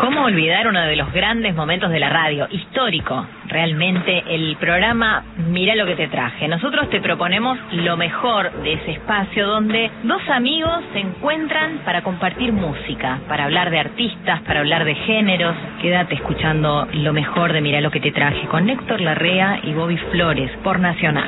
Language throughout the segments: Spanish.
¿Cómo olvidar uno de los grandes momentos de la radio? Histórico, realmente, el programa Mirá lo que te traje. Nosotros te proponemos lo mejor de ese espacio donde dos amigos se encuentran para compartir música, para hablar de artistas, para hablar de géneros. Quédate escuchando lo mejor de Mirá lo que te traje con Héctor Larrea y Bobby Flores por Nacional.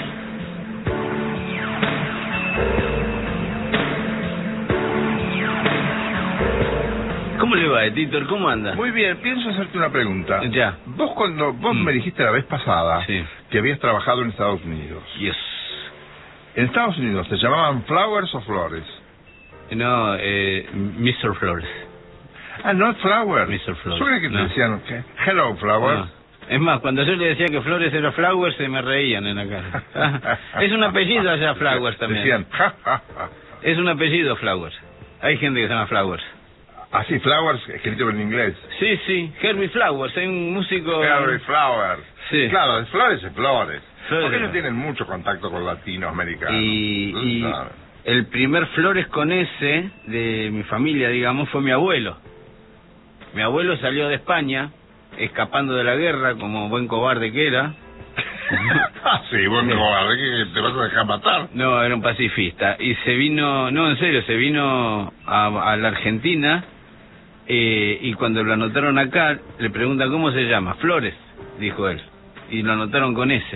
¿Cómo le va, Editor? ¿Cómo anda? Muy bien, pienso hacerte una pregunta. Ya. Vos me dijiste la vez pasada que habías trabajado en Estados Unidos. Yes. ¿En Estados Unidos te llamaban Flowers o Flores? No, Mr. Flores. Ah, no, Flowers. Mr. Flores. Yo creí que te decían, hello, Flowers. No. Es más, cuando yo le decía que Flores era Flowers, se me reían en la cara. Es un apellido allá, Flowers también. Decían, ja, ja, ja. Es un apellido, Flowers. Hay gente que se llama Flowers. Ah, sí, Flowers, escrito en inglés. Sí, Herbie Flowers, hay un músico... Herbie Flowers. Sí. Claro, de Flores es Flores. Porque ellos no tienen mucho contacto con latinoamericanos. Y el primer Flores con S de mi familia, digamos, fue mi abuelo. Mi abuelo salió de España, escapando de la guerra, como buen cobarde que era. Sí, buen cobarde, que te vas a dejar matar. No, era un pacifista. Y se vino, no, en serio, se vino a la Argentina... y cuando lo anotaron acá, le preguntan cómo se llama. Flores, dijo él. Y lo anotaron con S.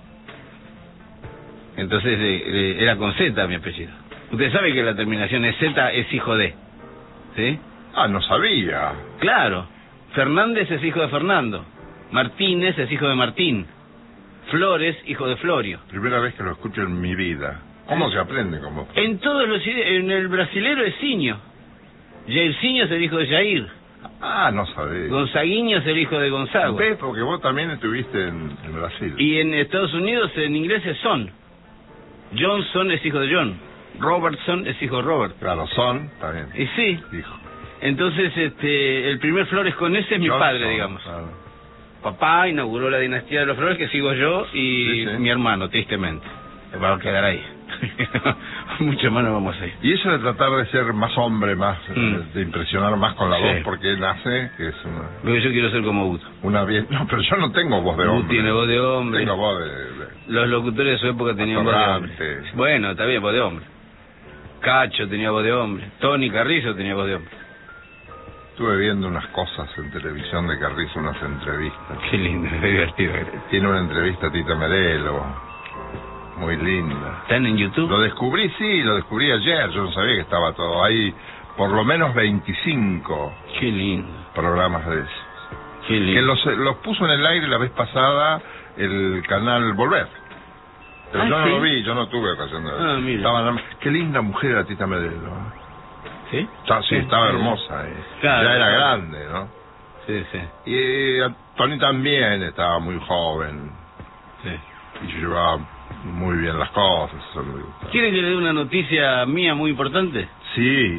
Entonces era con Z mi apellido. Usted sabe que la terminación es Z, es hijo de. ¿Sí? Ah, no sabía. Claro. Fernández es hijo de Fernando. Martínez es hijo de Martín. Flores, hijo de Florio. Primera vez que lo escucho en mi vida. ¿Cómo se aprende? ¿Cómo? En todos los en el brasilero es Ciño. Jairzinho es el hijo de Jair. Ah, no sabía. Gonzaguinho es el hijo de Gonzago. ¿Ves? Porque vos también estuviste en Brasil. Y en Estados Unidos en inglés es Son. Johnson es hijo de John. Robertson es hijo de Robert. Claro, Son también. Y sí. Hijo. Entonces, el primer Flores con ese es mi Johnson, padre, digamos. Claro. Papá inauguró la dinastía de los Flores, que sigo yo y mi hermano, tristemente. Va a quedar ahí. Mucho más no vamos a ir. Y eso de tratar de ser más hombre, más de impresionar más con la voz, porque nace que es una... Porque yo quiero ser como Guto. No, pero yo no tengo voz de hombre. Tiene voz de hombre. Tengo voz de... Los locutores de su época tenían voz de hombre. Bueno, está bien, voz de hombre. Cacho tenía voz de hombre. Tony Carrizo tenía voz de hombre. Estuve viendo unas cosas en televisión de Carrizo, unas entrevistas. Qué lindo, qué divertido. Tiene una entrevista a Tita Merelo. Muy linda. ¿Están en YouTube? Lo descubrí ayer. Yo no sabía que estaba todo ahí. Por lo menos 25 Qué lindo. Programas de esos. Qué lindo. Que los puso en el aire la vez pasada el canal Volver. Pero yo no lo vi, yo no tuve ocasión de ver. Ah, mira. Qué linda mujer era Tita Merelo. ¿Sí? Sí, estaba hermosa. Claro, ya era grande, ¿no? Sí. Y Tony también estaba muy joven. Sí. Y yo llevaba muy bien las cosas. Eso me gusta. ¿Quiere que le dé una noticia mía muy importante? Sí.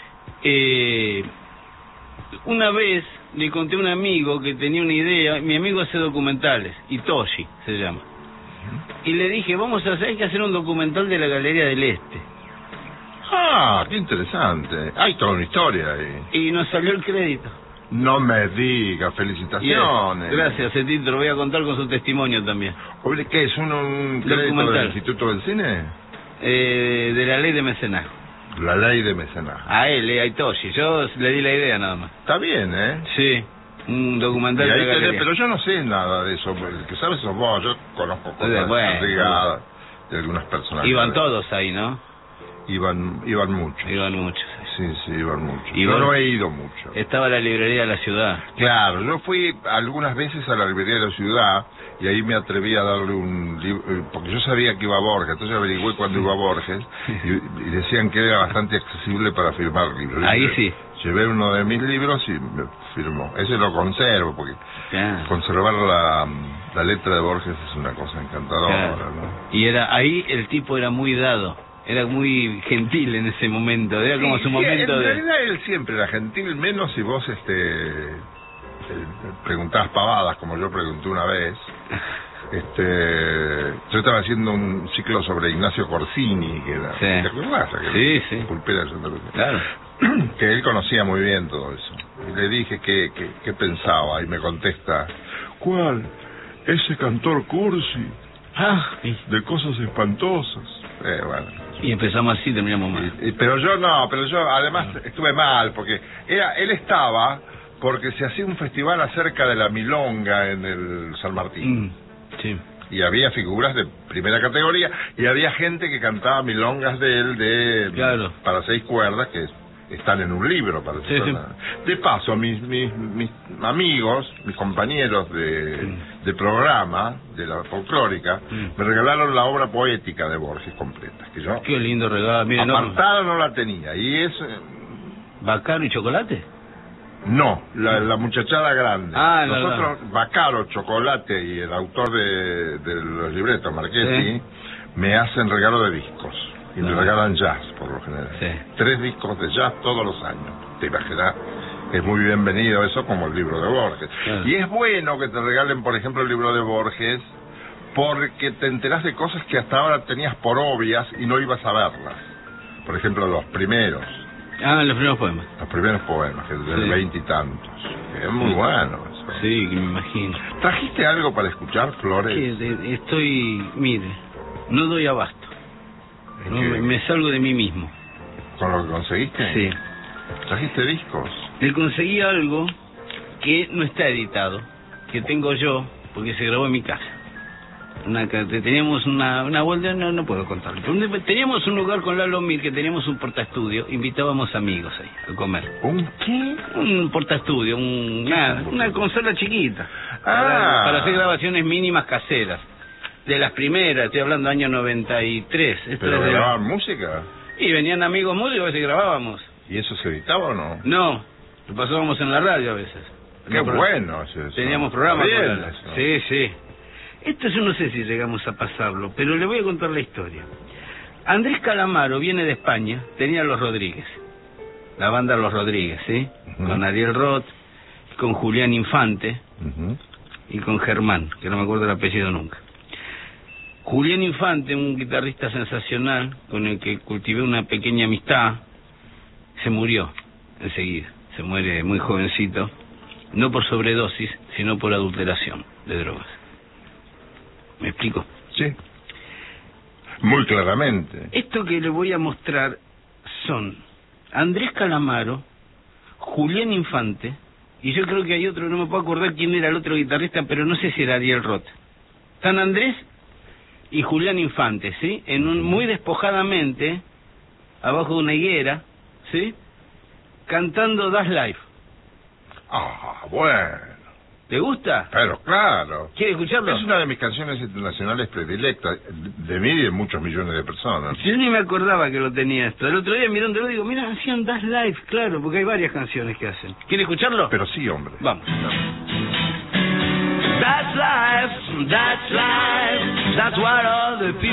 Una vez le conté a un amigo que tenía una idea. Mi amigo hace documentales, Itoshi se llama. Y le dije, hay que hacer un documental de la Galería del Este. Ah, qué interesante. Hay toda una historia ahí. Y nos salió el crédito. No me digas, felicitaciones. Gracias, Edith, lo voy a contar con su testimonio también. ¿Qué es? ¿Un crédito del Instituto del Cine? De la ley de mecenazgo. La ley de mecenazgo. A él, a Itoshi. Yo le di la idea nada más. Está bien, ¿eh? Sí, un documental de la galería. Pero yo no sé nada de eso. El que sabes sos vos. Yo conozco cosas de algunas personas. Iban todos ahí, ¿no? Iban muchos. Iban muchos. Sí, iban muchos. Yo no he ido mucho. Estaba la librería de la ciudad. Claro, yo fui algunas veces a la librería de la ciudad y ahí me atreví a darle un libro, porque yo sabía que iba a Borges, entonces averigüé cuándo iba a Borges y decían que era bastante accesible para firmar libros. Ahí sí. Llevé uno de mis libros y me firmó. Ese lo conservo, porque conservar la letra de Borges es una cosa encantadora, ¿no? Y ahí el tipo era muy dado. Era muy gentil en ese momento, era como su momento en realidad él siempre era gentil, menos si vos preguntabas pavadas, como yo pregunté una vez. Yo estaba haciendo un ciclo sobre Ignacio Corsini, que era... Sí. ¿Te acuerdas? Sí. Pulpera de Santa Cruz. Claro. Que él conocía muy bien todo eso. Y le dije qué pensaba y me contesta, ¿cuál? Ese cantor cursi, de cosas espantosas. Bueno. Y empezamos así, terminamos mal. Pero yo además estuve mal, porque él estaba porque se hacía un festival acerca de la milonga en el San Martín. Sí. Y había figuras de primera categoría y había gente que cantaba milongas de él claro, para 6 cuerdas que están en un libro para sí. De paso mis amigos, mis compañeros de programa de la folclórica me regalaron la obra poética de Borges completa, que yo qué lindo regalo. Miren, apartada no la tenía. Y es ¿Baccaro y chocolate? No, la muchachada grande. Nosotros, verdad. Baccaro, Chocolate y el autor de los libretos, Marchetti, me hacen regalo de discos. Y me regalan jazz, por lo general. 3 discos de jazz todos los años. Te imaginas, es muy bienvenido eso como el libro de Borges. Y es bueno que te regalen, por ejemplo, el libro de Borges, porque te enterás de cosas que hasta ahora tenías por obvias y no ibas a verlas. Por ejemplo, los primeros. Los primeros poemas. Los primeros poemas, que del 20 y tantos. Es muy bueno eso. Sí, me imagino. ¿Trajiste algo para escuchar, Flores? Mire, no doy abasto. No, me salgo de mí mismo. ¿Con lo que conseguiste? Sí. ¿Trajiste discos? Le conseguí algo que no está editado, que tengo yo, porque se grabó en mi casa. Teníamos una vuelta, no puedo contarlo. Teníamos un lugar con Lalo Mir, que teníamos un portaestudio, invitábamos amigos ahí a comer. ¿Un qué? Un portaestudio, una consola chiquita, para hacer grabaciones mínimas caseras. De las primeras, estoy hablando año 93. ¿Pero grababan música? Y venían amigos músicos y grabábamos. ¿Y eso se editaba o no? No, lo pasábamos en la radio a veces. Qué bueno eso. Teníamos programas. Bien, sí. Esto yo no sé si llegamos a pasarlo, pero le voy a contar la historia. Andrés Calamaro viene de España, tenía Los Rodríguez, la banda Los Rodríguez, ¿sí? Con Ariel Roth, con Julián Infante y con Germán, que no me acuerdo el apellido nunca. Julián Infante, un guitarrista sensacional, con el que cultivé una pequeña amistad, se murió enseguida. Se muere muy jovencito, no por sobredosis, sino por adulteración de drogas. ¿Me explico? Sí. Muy claramente. Esto que le voy a mostrar son Andrés Calamaro, Julián Infante, y yo creo que hay otro, no me puedo acordar quién era el otro guitarrista, pero no sé si era Ariel Roth. Están Andrés y Julián Infante, ¿sí? Muy despojadamente, abajo de una higuera, ¿sí? Cantando Das Life. Bueno. ¿Te gusta? Pero claro. ¿Quiere escucharlo? Es una de mis canciones internacionales predilectas, de mí y de muchos millones de personas. Yo ni me acordaba que lo tenía esto. El otro día mirándolo digo, mira, hacían Das Life, claro, porque hay varias canciones que hacen. ¿Quiere escucharlo? Pero sí, hombre. Vamos. That's life, that's what all the people